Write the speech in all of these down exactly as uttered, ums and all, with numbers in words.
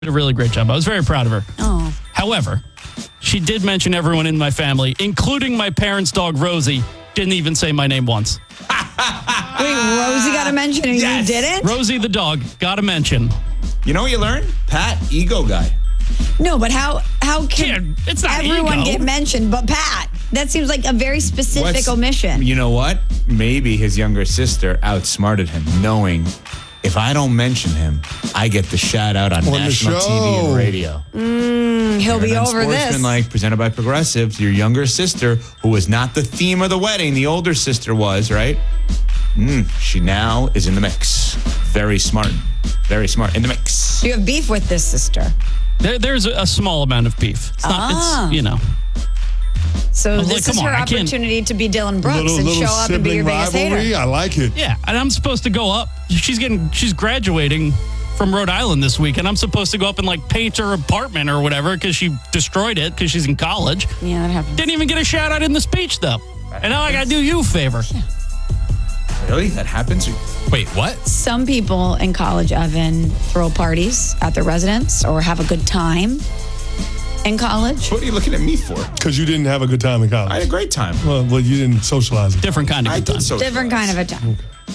did a really great job. I was very proud of her. Oh. However, she did mention everyone in my family, including my parents' dog, Rosie. Didn't even say my name once. Wait, Rosie got a mention and Yes. you didn't? Rosie the dog got a mention. You know what you learned? Pat, ego guy. No, but how how can Yeah, it's not everyone ego. get mentioned but Pat? That seems like a very specific What's- omission. You know what? Maybe his younger sister outsmarted him, knowing if I don't mention him, I get the shout out on, On the national T V show. and radio. He'll be And over this. Sportsmanlike, presented by Progressive, your younger sister, who was not the theme of the wedding, the older sister was, right? Mm, she now is in the mix. Very smart. Very smart. In the mix. You have beef with this sister. There, there's a, a small amount of beef. It's not, Ah. it's, you know. So was this like, is come her on, I can't- opportunity to be Dylan Brooks Little, and little show up and be your sibling biggest rivalry. hater. I like it. Yeah, and I'm supposed to go up. She's getting, she's graduating from Rhode Island this week, and I'm supposed to go up and like paint her apartment or whatever because she destroyed it because she's in college. Yeah, that happens. Didn't even get a shout out in the speech though. And now I got to do you a favor. Really? That happens? Wait, what? Some people in college, Evan, throw parties at their residence or have a good time in college. What are you looking at me for? Because you didn't have a good time in I had a college. great time. Well, well, you didn't socialize it. Different kind of I good time. did so. Different kind of a time.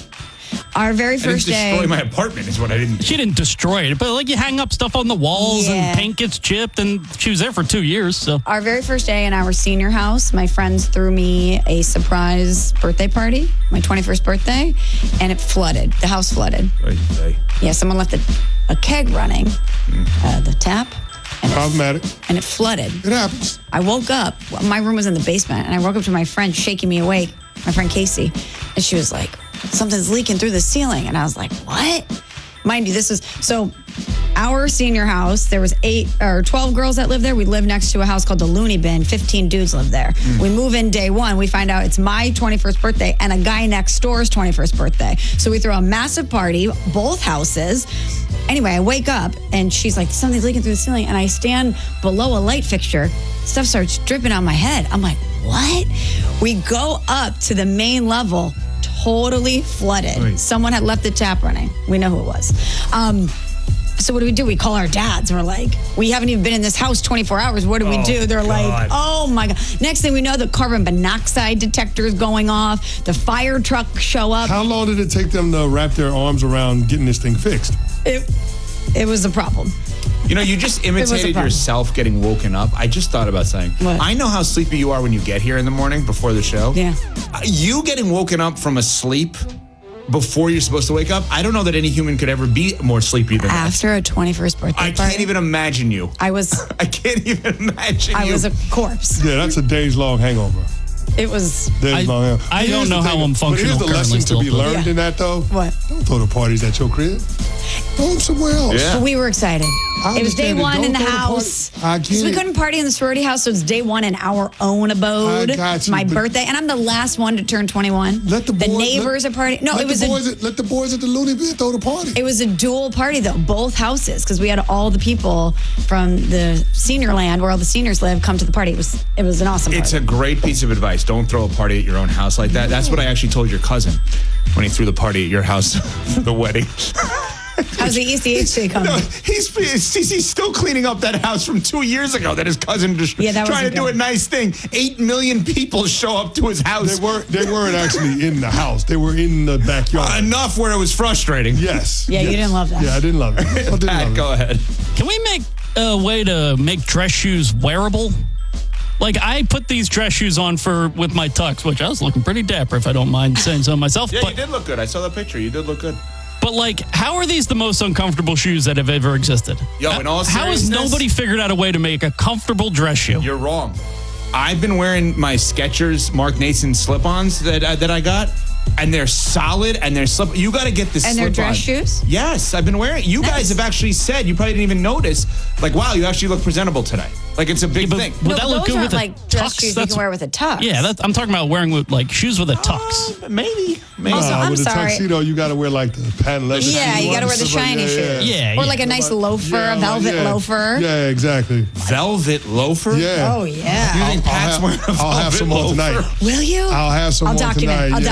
Our very I didn't first destroy day. my apartment is what I didn't do. She didn't destroy it, but like you hang up stuff on the walls Yeah. and paint gets chipped, and she was there for two years. So Our very first day in our senior house, my friends threw me a surprise birthday party, my twenty-first birthday, and it flooded. The house flooded. Oy vey. Yeah, someone left a, a keg running, uh, the tap, and it, Problematic. and it flooded. It happens. I woke up. My room was in the basement, and I woke up to my friend shaking me awake, my friend Casey, and she was like, something's leaking through the ceiling. And I was like, what? Mind you, this is, so our senior house, there was eight or twelve girls that lived there. We lived next to a house called the Looney Bin. fifteen dudes lived there. We move in day one. We find out it's my twenty-first birthday and a guy next door's twenty-first birthday. So we throw a massive party, both houses. Anyway, I wake up and she's like, something's leaking through the ceiling. And I stand below a light fixture. Stuff starts dripping on my head. I'm like, what? We go up to the main level, totally flooded. Right. Someone had left the tap running. We know who it was. Um, so what do we do? We call our dads. We're like, we haven't even been in this house twenty-four hours. What do we Oh, do? They're like, God. oh my God. Next thing we know, the carbon monoxide detector is going off. The fire truck show up. How long did it take them to wrap their arms around getting this thing fixed? It, it was a problem. You know, you just was a imitated problem. yourself getting woken up. I just thought about something. What? I know how sleepy you are when you get here in the morning before the show. Yeah. Uh, You getting woken up from a sleep before you're supposed to wake up, I don't know that any human could ever be more sleepy than that. After a twenty-first birthday I party, can't even imagine you. I was, I can't even imagine I you. was a corpse. Yeah, that's a days long hangover. It was, Days I- long hangover. I But don't here's know the how thing- I'm but functional here's the currently lesson to still, be but- learned Yeah. in that, though. what? Don't throw the parties at your crib. Throw them somewhere else. Yeah. We were excited. I It was day understand it. one Don't in the throw the party- house. I get So we it. couldn't party in the sorority house, so it's day one in our own abode. I got It's you, my but- birthday, and I'm the last one to turn twenty-one. Let the, boys, neighbors let, are partying. No, let it was the a boys at, let the boys at the Looney Bin throw the party. it was a dual party though, both houses, because we had all the people from the senior land where all the seniors live come to the party. It was it was an awesome It's party. a great piece of advice. Don't throw a party at your own house like that. That's what I actually told your cousin when he threw the party at your house, the wedding. How's the E C H C coming? No, he's, he's he's still cleaning up that house from two years ago that his cousin just Yeah, that trying to wasn't do good. a nice thing. Eight million people show up to his house. They weren't. They weren't actually in the house. They were in the backyard. Enough where it was frustrating. yes. Yeah, you yes. didn't love that. Yeah, I didn't love it. I didn't Pat, love it. go ahead. Can we make a way to make dress shoes wearable? Like I put these dress shoes on for with my tux, which I was looking pretty dapper if I don't mind saying so myself. Yeah, but, you did look good. I saw the picture. You did look good. but like, how are these the most uncomfortable shoes that have ever existed? Yo, in all how has seriousness- nobody figured out a way to make a comfortable dress shoe? You're wrong. I've been wearing my Skechers Mark Nason slip-ons that uh, that I got, and they're solid and they're slip. You got to get the And they're slip-on. dress shoes? Yes, I've been wearing. You Nice. guys have actually said you probably didn't even notice. Like, wow, you actually look presentable today. Like it's a big but- thing. Would no, that but look those good aren't with a like dress tux? shoes you That's- can wear with a tux. Yeah, that's, I'm talking about wearing with like shoes with a tux. Uh, maybe, maybe. Also, Uh, I'm with the sorry. tuxedo, you got to wear like the patent leather. Yeah, you got to wear the stuff like- shiny yeah, shoes. Yeah, Or yeah. like a nice loafer, Yeah, a like- velvet yeah. loafer. Yeah, exactly. Velvet loafer. Yeah. Oh, yeah. You think I'll Pat's have- wearing a I'll have velvet some on loafer? tonight. Will you? I'll have some I'll on document. tonight. I'll yeah, document. I'll have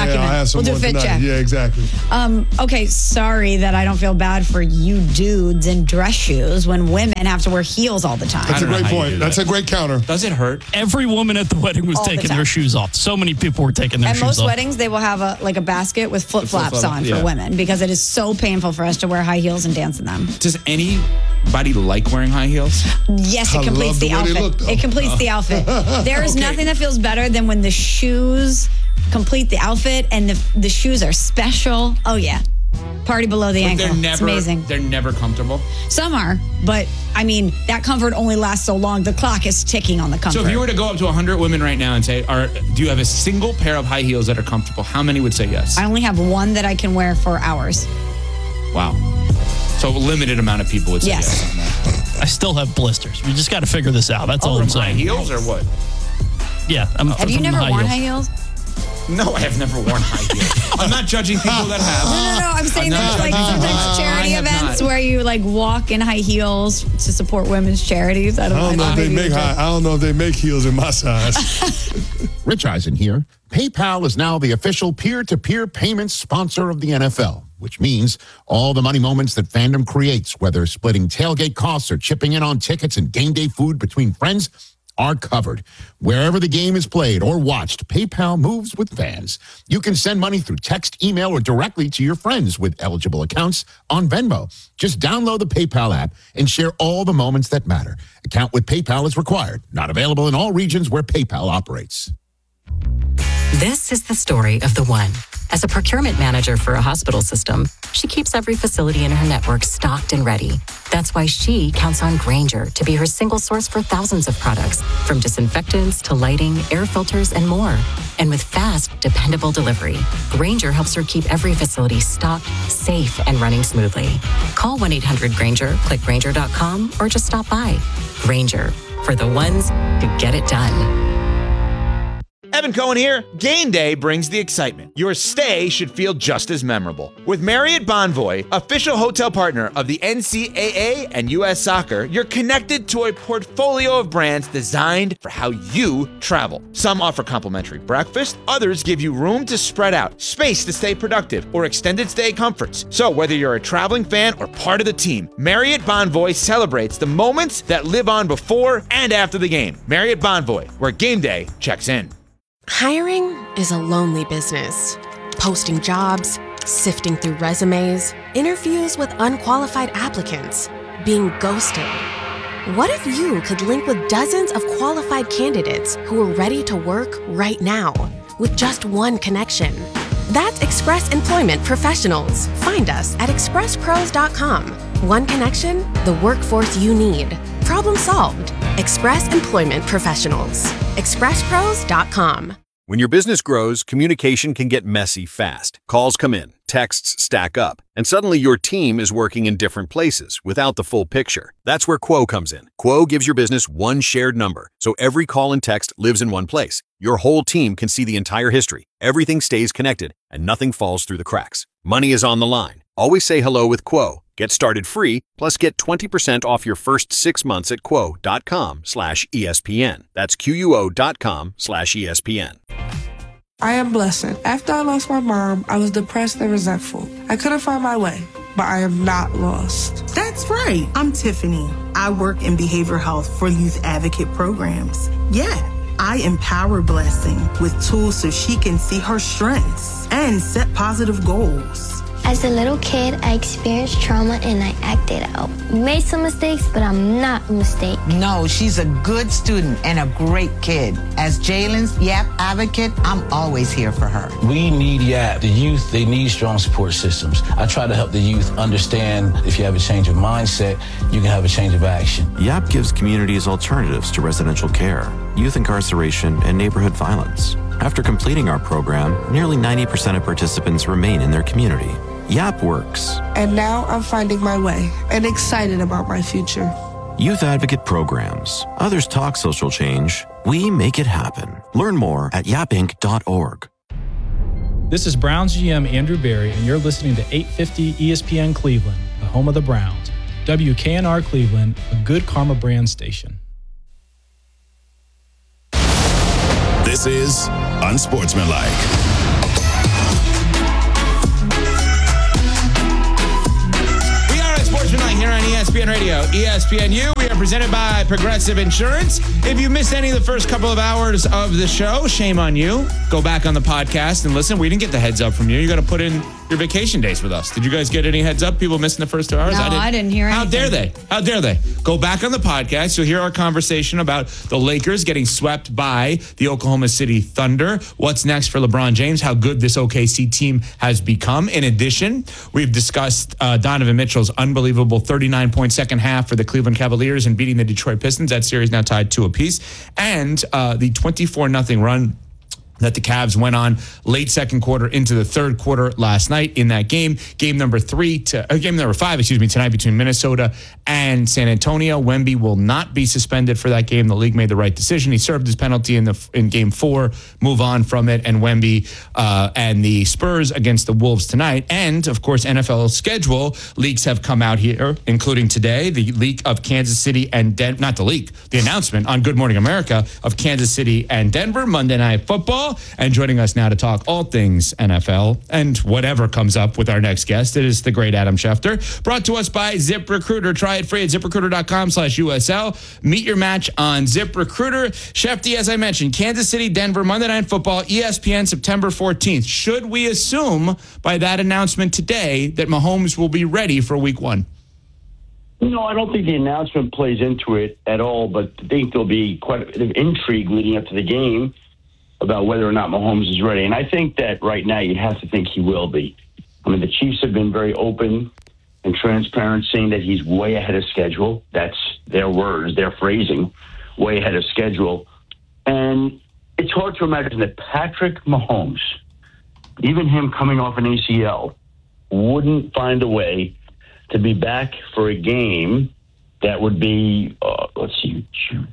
have We'll someone do a fit tonight. check. Yeah, exactly. Um, okay, sorry that I don't feel bad for you dudes in dress shoes when women have to wear heels all the time. That's a don't know great how you point. do That's that. a great counter. Does it hurt? Every woman at the wedding was All the taking time. their shoes off. So many people were taking their At shoes most off. weddings, they will have a like a basket with flip flops flip-flop, on yeah. for women because it is so painful for us to wear high heels and dance in them. Does anybody like wearing high heels? Yes, it I completes love the, the way they outfit. look, though. it completes the outfit. There is Okay. nothing that feels better than when the shoes complete the outfit and the the shoes are special. Oh yeah. Party below the But ankle. they're never, it's amazing. They're never comfortable. Some are, but I mean, that comfort only lasts so long. The clock is ticking on the comfort. So if you were to go up to one hundred women right now and say, "Are do you have a single pair of high heels that are comfortable?" How many would say yes? I only have one that I can wear for hours. Wow. So a limited amount of people would say Yes. yes. on that. I still have blisters. We just got to figure this out. That's all Oh, I'm from high saying. heels or what? Yeah. I'm, Have you from never high worn heels. high heels? No, I have never worn high heels. I'm not judging people that have. No, no, no. I'm saying I'm not there's like judging. sometimes charity I have events not. where you like walk in high heels to support women's charities. I don't, I don't know if they make high. I don't know if they make heels in my size. Rich Eisen here. PayPal is now the official peer-to-peer payments sponsor of the N F L, which means all the money moments that fandom creates, whether splitting tailgate costs or chipping in on tickets and game day food between friends, are covered. Wherever the game is played or watched, PayPal moves with fans. You can send money through text, email, or directly to your friends with eligible accounts on Venmo. Just download the PayPal app and share all the moments that matter. Account with PayPal is required. Not available in all regions where PayPal operates. This is the story of the one. As a procurement manager for a hospital system, she keeps every facility in her network stocked and ready. That's why she counts on Grainger to be her single source for thousands of products, from disinfectants to lighting, air filters, and more. And with fast, dependable delivery, Grainger helps her keep every facility stocked, safe, and running smoothly. Call one eight hundred Grainger, click Grainger dot com, or just stop by. Grainger, for the ones who get it done. Evan Cohen here. Game day brings the excitement. Your stay should feel just as memorable. With Marriott Bonvoy, official hotel partner of the N C double A and U S Soccer, you're connected to a portfolio of brands designed for how you travel. Some offer complimentary breakfast, others give you room to spread out, space to stay productive, or extended stay comforts. So whether you're a traveling fan or part of the team, Marriott Bonvoy celebrates the moments that live on before and after the game. Marriott Bonvoy, where game day checks in. Hiring is a lonely business. Posting jobs, sifting through resumes, interviews with unqualified applicants, being ghosted. What if you could link with dozens of qualified candidates who are ready to work right now with just one connection? That's Express Employment Professionals. Find us at express pros dot com. One connection, the workforce you need. Problem solved. Express Employment Professionals. express pros dot com. When your business grows, communication can get messy fast. Calls come in, texts stack up, and suddenly your team is working in different places without the full picture. That's where Quo comes in. Quo gives your business one shared number, so every call and text lives in one place. Your whole team can see the entire history. Everything stays connected, and nothing falls through the cracks. Money is on the line. Always say hello with Quo. Get started free, plus get twenty percent off your first six months at quo.com slash ESPN. That's Q-U-O dot com slash ESPN. I am Blessing. After I lost my mom, I was depressed and resentful. I couldn't find my way, but I am not lost. That's right. I'm Tiffany. I work in behavioral health for youth advocate programs. Yeah, I empower Blessing with tools so she can see her strengths and set positive goals. As a little kid, I experienced trauma and I acted out. Made some mistakes, but I'm not a mistake. No, she's a good student and a great kid. As Jalen's YAP advocate, I'm always here for her. We need YAP. The youth, they need strong support systems. I try to help the youth understand if you have a change of mindset, you can have a change of action. YAP gives communities alternatives to residential care, youth incarceration, and neighborhood violence. After completing our program, nearly ninety percent of participants remain in their community. YAP works. And now I'm finding my way and excited about my future. Youth Advocate Programs. Others talk social change. We make it happen. Learn more at yap inc dot org. This is Browns G M Andrew Berry, and you're listening to eight fifty E S P N Cleveland, the home of the Browns. W K N R Cleveland, a Good Karma brand station. This is Unsportsmanlike. P N Radio, E S P N U. We are presented by Progressive Insurance. If you missed any of the first couple of hours of the show, shame on you. Go back on the podcast and listen. We didn't get the heads up from you. You got to put in your vacation days with us. Did you guys get any heads up? People missing the first two hours? No, I didn't, I didn't hear anything. How dare they? How dare they? Go back on the podcast. You'll hear our conversation about the Lakers getting swept by the Oklahoma City Thunder. What's next for LeBron James? How good this O K C team has become. In addition, we've discussed uh, Donovan Mitchell's unbelievable thirty-nine point second half for the Cleveland Cavaliers and beating the Detroit Pistons. That series now tied two apiece. And uh, the twenty-four nothing run that the Cavs went on late second quarter into the third quarter last night in that game. Game number three to uh, game number five, excuse me, tonight between Minnesota and San Antonio. Wemby will not be suspended for that game. The league made the right decision. He served his penalty in the in game four. Move on from it. And Wemby uh, and the Spurs against the Wolves tonight. And of course, N F L schedule leaks have come out here, including today the leak of Kansas City and Den- not the leak, the announcement on Good Morning America of Kansas City and Denver Monday Night Football. And joining us now to talk all things N F L and whatever comes up with our next guest, it is the great Adam Schefter. Brought to us by ZipRecruiter. Try it free at ZipRecruiter.com slash USL. Meet your match on ZipRecruiter. Shefty, as I mentioned, Kansas City, Denver, Monday Night Football, E S P N, September fourteenth. Should we assume by that announcement today that Mahomes will be ready for week one? No, I don't think the announcement plays into it at all, but I think there'll be quite a bit of intrigue leading up to the game about whether or not Mahomes is ready. And I think that right now you have to think he will be. I mean, the Chiefs have been very open and transparent, saying that he's way ahead of schedule. That's their words, their phrasing, way ahead of schedule. And it's hard to imagine that Patrick Mahomes, even him coming off an A C L, wouldn't find a way to be back for a game that would be, uh, let's see,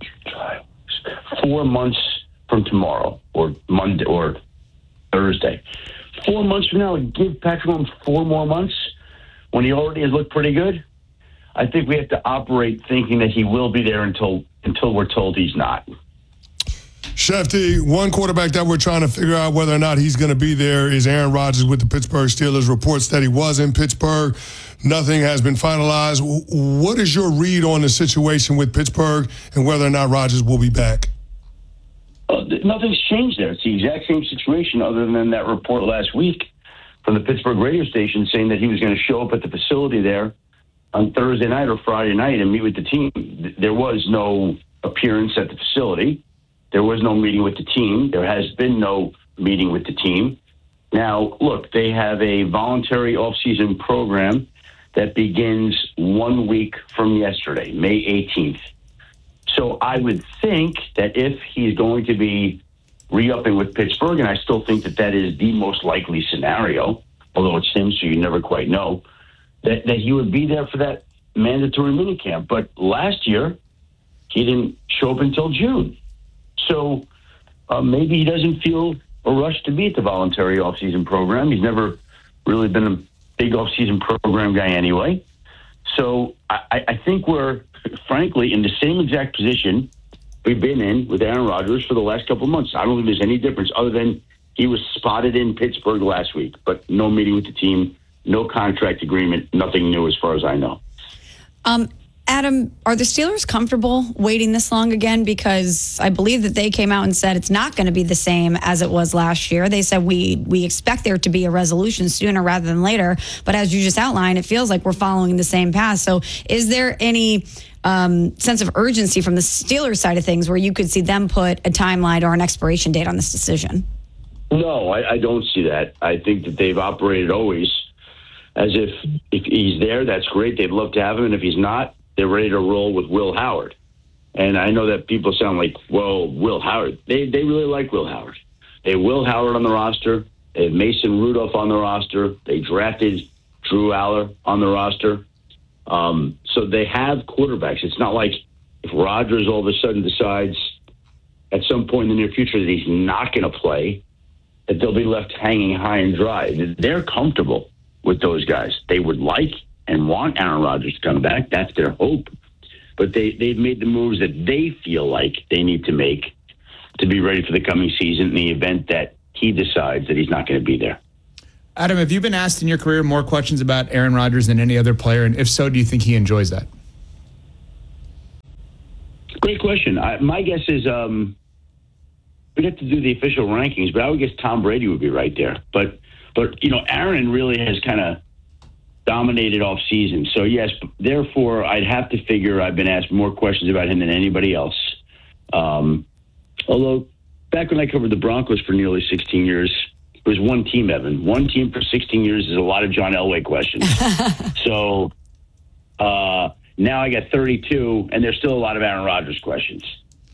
four months from tomorrow or Monday or Thursday. Four months from now, give Patrick Mahomes four more months when he already has looked pretty good. I think we have to operate thinking that he will be there until until we're told he's not. Shefty, one quarterback that we're trying to figure out whether or not he's going to be there is Aaron Rodgers with the Pittsburgh Steelers. Reports that he was in Pittsburgh. Nothing has been finalized. What is your read on the situation with Pittsburgh and whether or not Rodgers will be back? Uh, nothing's changed there. It's the exact same situation other than that report last week from the Pittsburgh radio station saying that he was going to show up at the facility there on Thursday night or Friday night and meet with the team. There was no appearance at the facility. There was no meeting with the team. There has been no meeting with the team. Now, look, they have a voluntary off-season program that begins one week from yesterday, May eighteenth. So I would think that if he's going to be re-upping with Pittsburgh, and I still think that that is the most likely scenario, although it's him, so you never quite know, that, that he would be there for that mandatory minicamp. But last year, he didn't show up until June. So uh, maybe he doesn't feel a rush to be at the voluntary off-season program. He's never really been a big off-season program guy anyway. So I, I think we're, frankly, in the same exact position we've been in with Aaron Rodgers for the last couple of months. I don't think there's any difference other than he was spotted in Pittsburgh last week, but no meeting with the team, no contract agreement, nothing new as far as I know. Um, Adam, are the Steelers comfortable waiting this long again? Because I believe that they came out and said it's not going to be the same as it was last year. They said we we expect there to be a resolution sooner rather than later. But as you just outlined, it feels like we're following the same path. So is there any um, sense of urgency from the Steelers side of things where you could see them put a timeline or an expiration date on this decision? No, I, I don't see that. I think that they've operated always as if if he's there, that's great. They'd love to have him. And if he's not, they're ready to roll with Will Howard. And I know that people sound like, well, Will Howard. They they really like Will Howard. They have Will Howard on the roster. They have Mason Rudolph on the roster. They drafted Drew Aller on the roster. Um, so they have quarterbacks. It's not like if Rodgers all of a sudden decides at some point in the near future that he's not going to play, that they'll be left hanging high and dry. They're comfortable with those guys. They would like and want Aaron Rodgers to come back. That's their hope. But they, they've made the moves that they feel like they need to make to be ready for the coming season in the event that he decides that he's not going to be there. Adam, have you been asked in your career more questions about Aaron Rodgers than any other player? And if so, do you think he enjoys that? Great question. I, my guess is um, we'd have to do the official rankings, but I would guess Tom Brady would be right there. But, but you know, Aaron really has kind of dominated off season. So, yes, therefore, I'd have to figure I've been asked more questions about him than anybody else. Um, although, back when I covered the Broncos for nearly sixteen years, it was one team, Evan. One team for sixteen years is a lot of John Elway questions. so, uh, now I got thirty-two, and there's still a lot of Aaron Rodgers questions.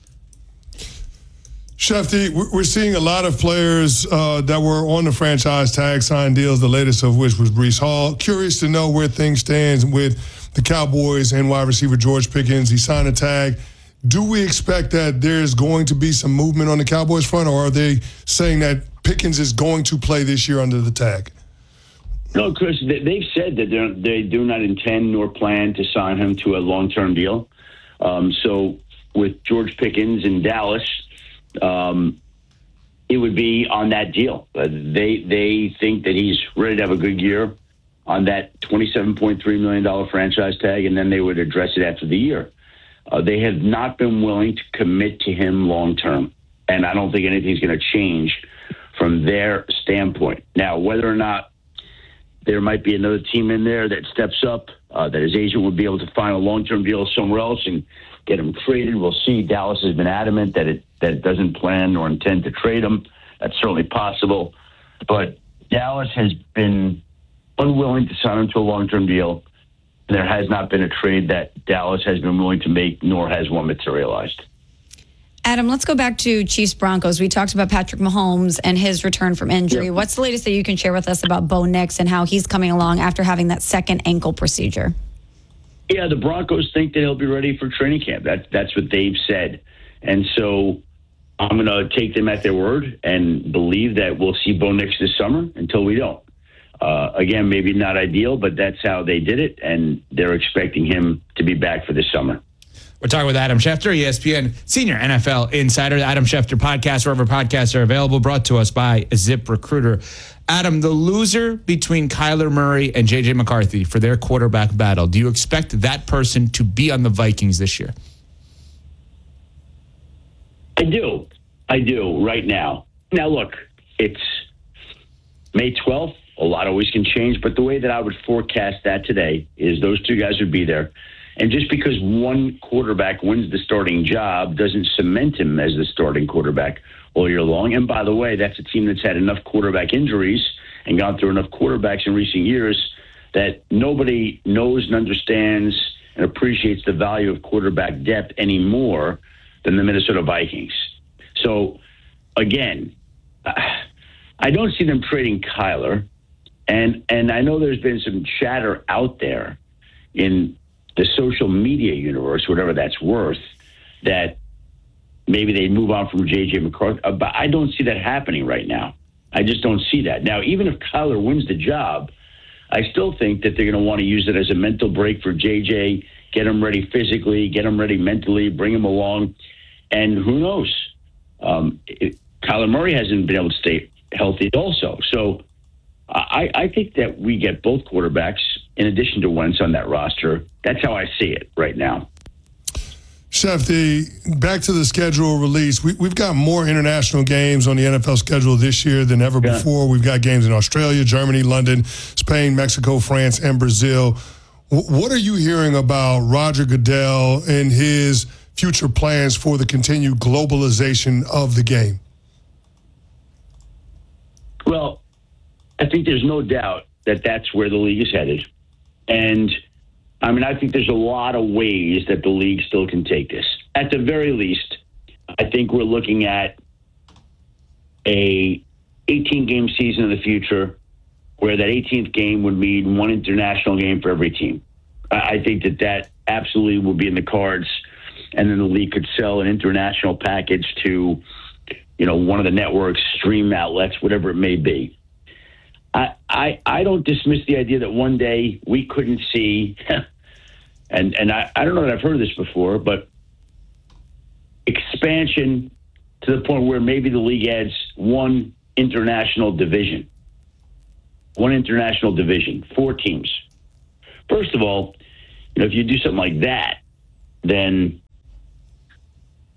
Shefty, we're seeing a lot of players uh, that were on the franchise tag sign deals, the latest of which was Breece Hall. Curious to know where things stand with the Cowboys and wide receiver George Pickens. He signed a tag. Do we expect that there's going to be some movement on the Cowboys front, or are they saying that Pickens is going to play this year under the tag? No, Chris, they've said that they're, they do not intend nor plan to sign him to a long-term deal. Um, so with George Pickens in Dallas, um, it would be on that deal. Uh, they they think that he's ready to have a good year on that twenty-seven point three million dollars franchise tag, and then they would address it after the year. Uh, they have not been willing to commit to him long-term, and I don't think anything's going to change from their standpoint. Now, whether or not there might be another team in there that steps up, uh, that his agent would be able to find a long-term deal somewhere else and get him traded. We'll see. Dallas has been adamant that it that it doesn't plan or intend to trade him. That's certainly possible. But Dallas has been unwilling to sign him to a long-term deal. There has not been a trade that Dallas has been willing to make, nor has one materialized. Adam, let's go back to Chiefs Broncos. We talked about Patrick Mahomes and his return from injury. Yep. What's the latest that you can share with us about Bo Nix and how he's coming along after having that second ankle procedure? Yeah, the Broncos think that he'll be ready for training camp. That, that's what they've said. And so I'm going to take them at their word and believe that we'll see Bo Nix this summer until we don't. Uh, again, maybe not ideal, but that's how they did it, and they're expecting him to be back for this summer. We're talking with Adam Schefter, E S P N senior N F L insider. The Adam Schefter podcast, wherever podcasts are available, brought to us by ZipRecruiter. Adam, the loser between Kyler Murray and J J McCarthy for their quarterback battle, do you expect that person to be on the Vikings this year? I do. I do right now. Now, look, it's May twelfth. A lot always can change, but the way that I would forecast that today is those two guys would be there. And just because one quarterback wins the starting job doesn't cement him as the starting quarterback all year long. And by the way, that's a team that's had enough quarterback injuries and gone through enough quarterbacks in recent years that nobody knows and understands and appreciates the value of quarterback depth anymore than the Minnesota Vikings. So, again, I don't see them trading Kyler. And and I know there's been some chatter out there in the social media universe, whatever that's worth, that maybe they move on from J J McCarthy. But I don't see that happening right now. I just don't see that. Now, even if Kyler wins the job, I still think that they're going to want to use it as a mental break for J J, get him ready physically, get him ready mentally, bring him along. And who knows? Um, it, Kyler Murray hasn't been able to stay healthy also. So I, I think that we get both quarterbacks in addition to Wentz on that roster. That's how I see it right now. Shefty, back to the schedule release. We, we've got more international games on the N F L schedule this year than ever yeah. before. We've got games in Australia, Germany, London, Spain, Mexico, France, and Brazil. W- what are you hearing about Roger Goodell and his future plans for the continued globalization of the game? Well, I think there's no doubt that that's where the league is headed. And, I mean, I think there's a lot of ways that the league still can take this. At the very least, I think we're looking at a eighteen-game season in the future where that eighteenth game would mean one international game for every team. I think that that absolutely will be in the cards, and then the league could sell an international package to, you know, one of the networks, stream outlets, whatever it may be. I, I I don't dismiss the idea that one day we couldn't see, and, and I, I don't know that I've heard this before, but expansion to the point where maybe the league adds one international division. One international division, four teams. First of all, you know, if you do something like that, then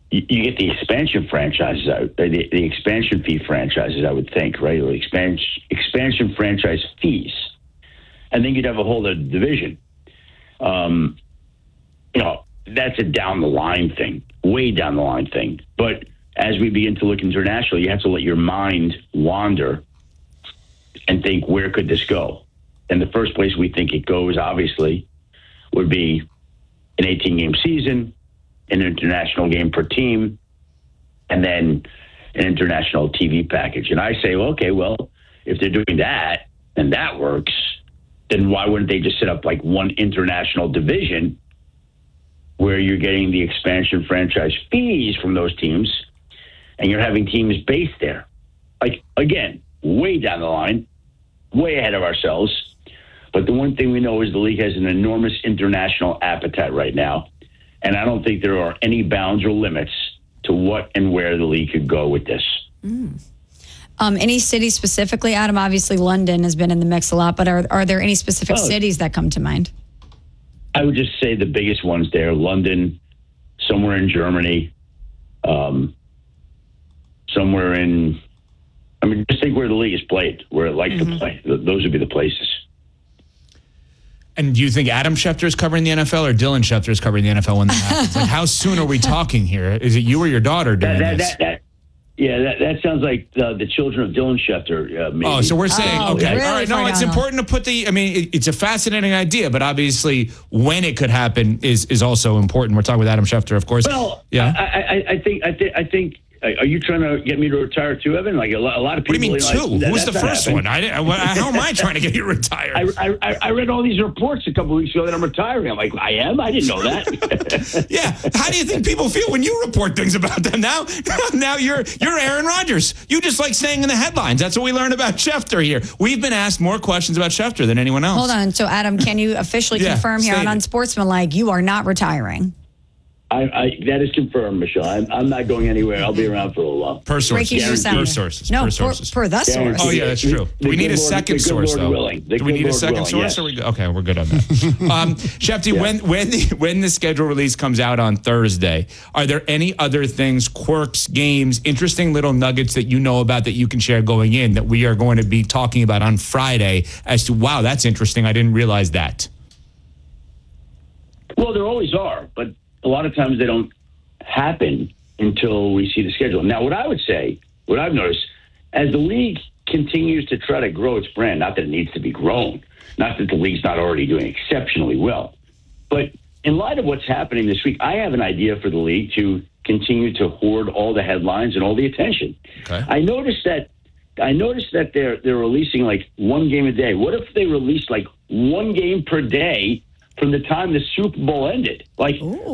you, you get the expansion franchises out, the, the expansion fee franchises, I would think, right? Or expansion expansion franchise fees, and then you'd have a whole other division. Um, you know, that's a down the line thing, way down the line thing. But as we begin to look international, you have to let your mind wander and think, where could this go? And the first place we think it goes, obviously, would be an eighteen-game season, an international game per team, and then an international T V package. And I say, well, okay, well, if they're doing that and that works, then why wouldn't they just set up like one international division where you're getting the expansion franchise fees from those teams and you're having teams based there? Like, again, way down the line, way ahead of ourselves. But the one thing we know is the league has an enormous international appetite right now. And I don't think there are any bounds or limits to what and where the league could go with this. Mm. Um, any cities specifically, Adam? Obviously, London has been in the mix a lot, but are, are there any specific Oh. cities that come to mind? I would just say the biggest ones there, London, somewhere in Germany, um, somewhere in, I mean, just think where the league is played, where it likes Mm-hmm. to play. Th- Those would be the places. And do you think Adam Schefter is covering the N F L or Dylan Schefter is covering the N F L when that happens? Like, how soon are we talking here? Is it you or your daughter doing That, that, this? that, that, yeah, that, that sounds like uh, the children of Dylan Schefter. Uh, maybe. Oh, so we're saying, Oh, okay, really all right. No, far it's down. important to put the, I mean, it, it's a fascinating idea, but obviously when it could happen is is also important. We're talking with Adam Schefter, of course. Well, yeah. I, I, I think, I think, I think. Are you trying to get me to retire too, Evan? Like a lot, a lot of What do people. you mean like, two? that- Who was the that's not first happening. one? I didn't, what, how am I trying to get you retired? I, I, I read all these reports a couple weeks ago that I'm retiring. I'm like, I am? I didn't know that. Yeah. How do you think people feel when you report things about them? Now, now you're you're Aaron Rodgers. You just like staying in the headlines. That's what we learned about Schefter here. We've been asked more questions about Schefter than anyone else. Hold on. So, Adam, can you officially Yeah, confirm here on stated. Unsportsmanlike you are not retiring? I, I, that is confirmed, Michelle. I'm, I'm not going anywhere. I'll be around for a little while. Per sources. Breaking news Per sound. sources. No, per per, sources. per the source. Oh, yeah, that's true. The we need good a Lord- second the good source, Lord though. willing. The Do we good need a Lord second willing, source? yes. Or we go? Okay, we're good on that. um, Shefty, Yeah. when when the when the schedule release comes out on Thursday, are there any other things, quirks, games, interesting little nuggets that you know about that you can share going in that we are going to be talking about on Friday as to, wow, that's interesting. I didn't realize that. Well, there always are, but a lot of times they don't happen until we see the schedule. Now, what I would say, what I've noticed, as the league continues to try to grow its brand, not that it needs to be grown, not that the league's not already doing exceptionally well, but in light of what's happening this week, I have an idea for the league to continue to hoard all the headlines and all the attention. Okay. I noticed that I noticed that they're they're releasing like one game a day. What if they released like one game per day from the time the Super Bowl ended? Like,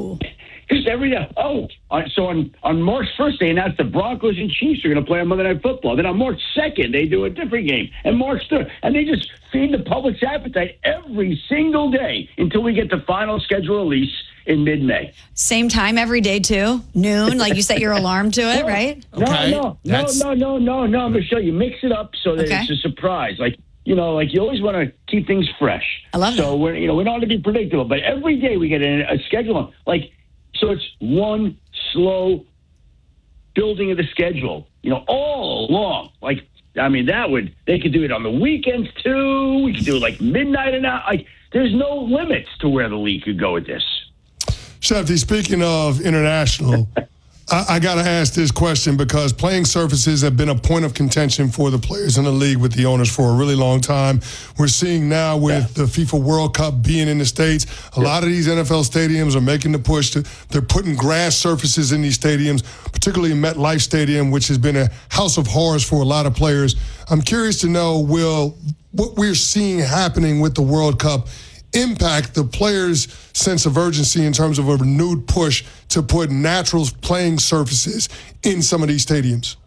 just every day. Oh, on- so on, on March first, they announced the Broncos and Chiefs are going to play on Monday Night Football. Then on March second, they do a different game. And March third. And they just feed the public's appetite every single day until we get the final schedule release in mid-May. Same time every day, too? Noon? Like you set your alarm to it, right? No, Okay. no, no, That's- no, no, no, no, Michelle. You mix it up so that Okay. it's a surprise. Like, you know, like you always want to keep things fresh. I love So that. we're, you know, we don't want to be predictable, but every day we get a, a schedule. Like, so it's one slow building of the schedule, you know, all along. Like, I mean, that would, they could do it on the weekends too. We could do it like midnight and out. Like, there's no limits to where the league could go with this. Shefty, speaking of international, I, I got to ask this question because playing surfaces have been a point of contention for the players in the league with the owners for a really long time. We're seeing now with the FIFA World Cup being in the States, a lot of these N F L stadiums are making the push to, they're putting grass surfaces in these stadiums, particularly MetLife Stadium, which has been a house of horrors for a lot of players. I'm curious to know, Will, what we're seeing happening with the World Cup impact the players' sense of urgency in terms of a renewed push to put natural playing surfaces in some of these stadiums?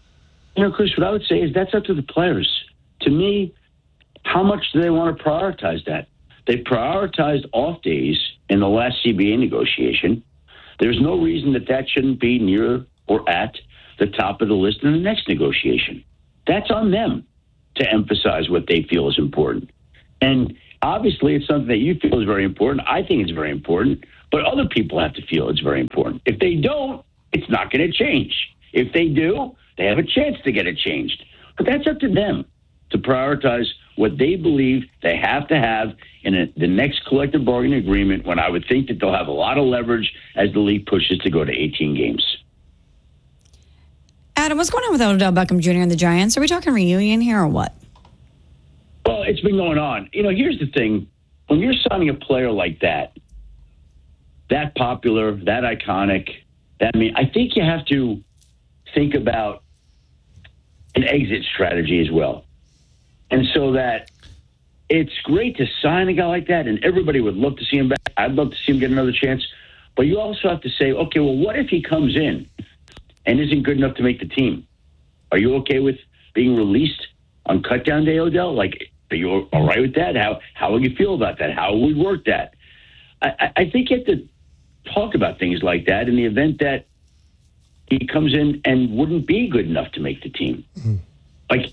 You know, Chris, what I would say is that's up to the players. To me, how much do they want to prioritize that? They prioritized off days in the last C B A negotiation. There's no reason that that shouldn't be near or at the top of the list in the next negotiation. That's on them to emphasize what they feel is important. And obviously, it's something that you feel is very important. I think it's very important, but other people have to feel it's very important. If they don't, It's not going to change. If they do, they have a chance to get it changed. But that's up to them to prioritize what they believe they have to have in a, the next collective bargaining agreement, when I would think that they'll have a lot of leverage as the league pushes to go to eighteen games. Adam, what's going on with Odell Beckham Junior and the Giants? Are we talking reunion here or what? Well, it's been going on. You know, here's the thing. When you're signing a player like that, that popular, that iconic, that I mean, I think you have to think about an exit strategy as well. And so that it's great to sign a guy like that, and everybody would love to see him back. I'd love to see him get another chance. But you also have to say, okay, well, what if he comes in and isn't good enough to make the team? Are you okay with being released on cutdown day, Odell? Like, are you all right with that? How how would you feel about that? How would we work that? I, I think you have to talk about things like that in the event that he comes in and wouldn't be good enough to make the team. Mm-hmm. Like,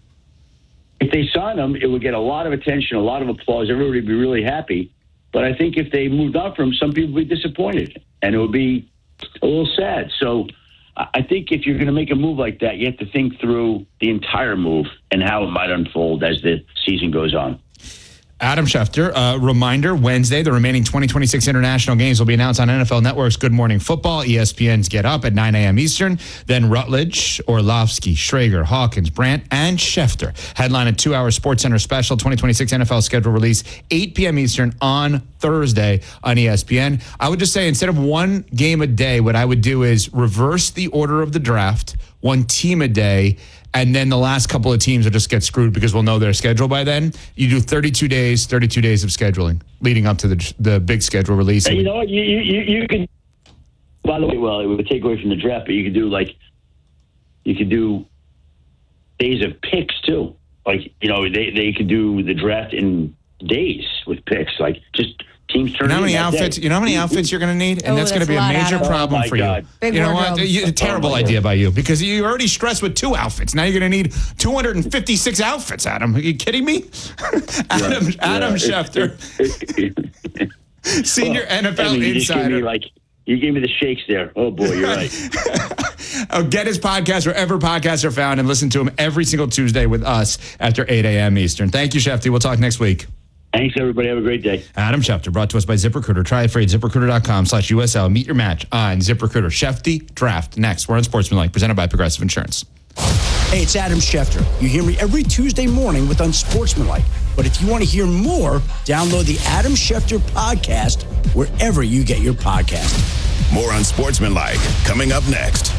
if they sign him, it would get a lot of attention, a lot of applause. Everybody would be really happy. But I think if they moved on from him, some people would be disappointed, and it would be a little sad. So I think if you're going to make a move like that, you have to think through the entire move and how it might unfold as the season goes on. Adam Schefter, uh, reminder, Wednesday, the remaining twenty twenty-six international games will be announced on N F L Network's Good Morning Football, E S P N's Get Up at nine a.m. Eastern. Then Rutledge, Orlovsky, Schrager, Hawkins, Brandt, and Schefter headline a two-hour SportsCenter special twenty twenty-six N F L schedule release, eight p.m. Eastern on Thursday on E S P N. I would just say instead of one game a day, what I would do is reverse the order of the draft, one team a day, and then the last couple of teams will just get screwed because we'll know their schedule by then. You do thirty-two days, thirty-two days of scheduling leading up to the the big schedule release. And you know what? You, you, you can, by the way, well, it would take away from the draft, but you could do like, you could do days of picks too. Like, you know, they, they could do the draft in days with picks. Like, just teams turn. You know how many in that outfits? day. You know how many outfits you're going to need, and Oh, that's going to that's be a a lot, major Adam. problem Oh, my for God. you. Big you know wardrobe. what? You, a terrible Oh, my idea God. by you because you already stressed with two outfits. Now you're going to need two hundred fifty-six outfits. Adam, are you kidding me? Adam, Yeah, Adam yeah. Schefter, senior N F L I mean, you just gave insider. me like you gave me the shakes there. Oh boy, you're right. Oh, get his podcast wherever podcasts are found and listen to him every single Tuesday with us after eight a.m. Eastern. Thank you, Shefty. We'll talk next week. Thanks, everybody. Have a great day. Adam Schefter, brought to us by ZipRecruiter. Try it free at ZipRecruiter.com slash USL. Meet your match on ZipRecruiter. Shefty Draft. Next, we're on Sportsmanlike, presented by Progressive Insurance. Hey, it's Adam Schefter. You hear me every Tuesday morning with Unsportsmanlike. But if you want to hear more, download the Adam Schefter podcast wherever you get your podcast. More Unsportsmanlike coming up next.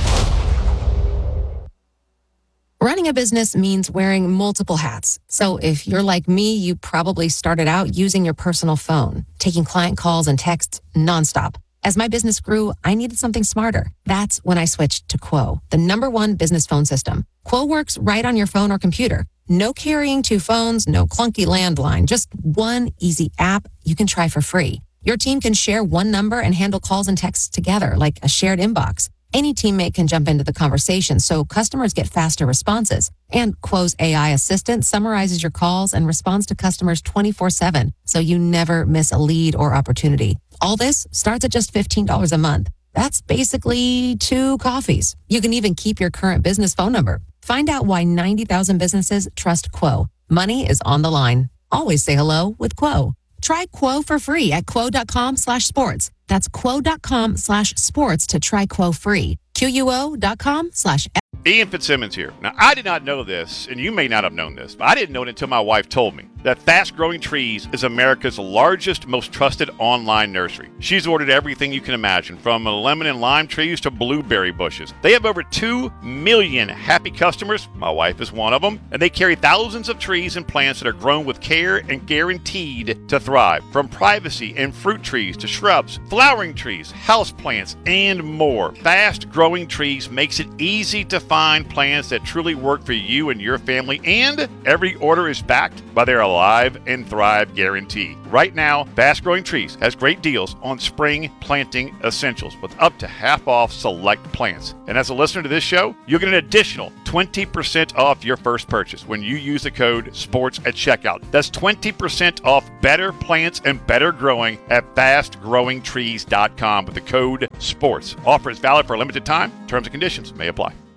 Running a business means wearing multiple hats. So if you're like me, you probably started out using your personal phone, taking client calls and texts nonstop. As my business grew, I needed something smarter. That's when I switched to Quo, the number one business phone system. Quo works right on your phone or computer. No carrying two phones, no clunky landline, just one easy app you can try for free. Your team can share one number and handle calls and texts together like a shared inbox. Any teammate can jump into the conversation so customers get faster responses. And Quo's A I assistant summarizes your calls and responds to customers twenty-four seven, so you never miss a lead or opportunity. All this starts at just fifteen dollars a month. That's basically two coffees. You can even keep your current business phone number. Find out why ninety thousand businesses trust Quo. Money is on the line. Always say hello with Quo. Try Quo for free at quo.com slash sports. That's quo.com slash sports to try Quo free. Q-U-O.com slash Ian Fitzsimmons here. Now, I did not know this, and you may not have known this, but I didn't know it until my wife told me, that Fast Growing Trees is America's largest, most trusted online nursery. She's ordered everything you can imagine, from lemon and lime trees to blueberry bushes. They have over two million happy customers. My wife is one of them. And they carry thousands of trees and plants that are grown with care and guaranteed to thrive. From privacy and fruit trees to shrubs, flowering trees, house plants, and more. Fast Growing Trees makes it easy to find plants that truly work for you and your family, and every order is backed by their Alive and Thrive guarantee. Right now, Fast Growing Trees has great deals on spring planting essentials with up to half off select plants. And as a listener to this show, you'll get an additional twenty percent off your first purchase when you use the code SPORTS at checkout. That's twenty percent off better plants and better growing at fast growing trees dot com with the code SPORTS. Offer is valid for a limited time. Terms and conditions may apply.